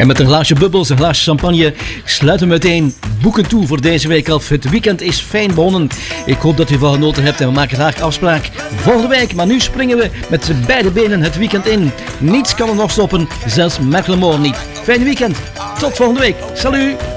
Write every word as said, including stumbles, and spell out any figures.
En met een glaasje bubbels, een glaasje champagne sluiten we meteen boeken toe voor deze week af. Het weekend is fijn begonnen. Ik hoop dat u van genoten hebt en we maken graag afspraak volgende week. Maar nu springen we met beide benen het weekend in. Niets kan er nog stoppen, zelfs Macklemore niet. Fijne weekend, tot volgende week. Salut!